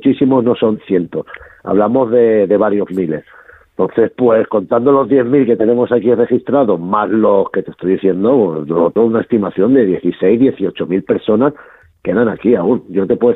muchísimos no son cientos, hablamos de varios miles. Entonces, pues contando los 10.000 que tenemos aquí registrados, más los que te estoy diciendo, pues, toda una estimación de 16, 18.000 personas quedan aquí aún. Yo te puedo